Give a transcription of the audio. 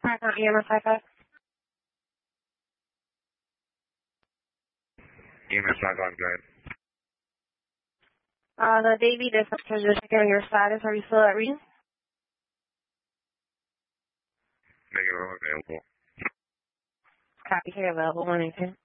EMS Hi-Fi. EMS Hi-Fi, go ahead. The Davy dispatcher is checking on your status. Are you still at reading? Negative, available. Copy here, available. 118.